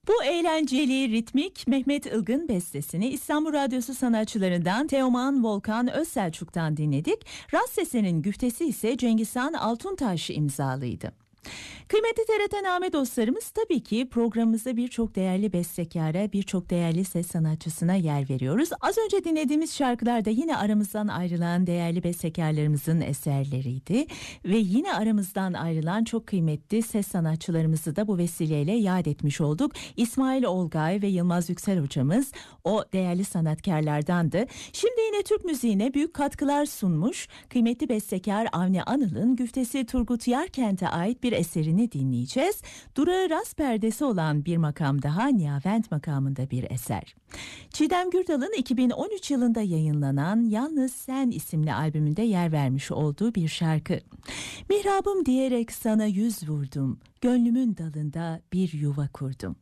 Bu eğlenceli, ritmik Mehmet Ilgın bestesini İstanbul Radyosu sanatçılarından Teoman Volkan Özselçuk'tan dinledik. Rast sesinin güftesi ise Cengizhan Altuntaş imzalıydı. Kıymetli TRT-Name dostlarımız, tabii ki programımızda birçok değerli bestekâra, birçok değerli ses sanatçısına yer veriyoruz. Az önce dinlediğimiz şarkılar da yine aramızdan ayrılan değerli bestekârlarımızın eserleriydi. Ve yine aramızdan ayrılan çok kıymetli ses sanatçılarımızı da bu vesileyle yad etmiş olduk. İsmail Olgay ve Yılmaz Yüksel hocamız o değerli sanatkarlardandı. Şimdi yine Türk müziğine büyük katkılar sunmuş kıymetli bestekâr Avni Anıl'ın güftesi Turgut Yarkent'e ait bir eserini dinleyeceğiz. Durağı rast perdesi olan bir makam daha, Nihavent makamında bir eser. Çiğdem Gürdal'ın 2013 yılında yayınlanan Yalnız Sen isimli albümünde yer vermiş olduğu bir şarkı. Mihrabım diyerek sana yüz vurdum, gönlümün dalında bir yuva kurdum.